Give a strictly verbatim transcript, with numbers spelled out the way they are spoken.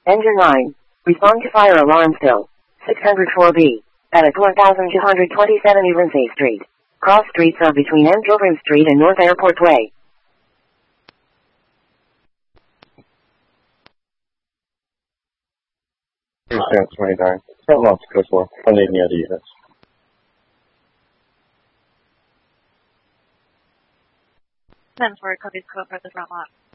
Engine line. Respond to fire alarm still. six oh four B. At one thousand two hundred twenty-seven Evans Street. Cross streets are between M. Gilbert Street and North Airport Way. twenty-nine. Front launch code four. I need any other units. ten four, copies code for the front lot.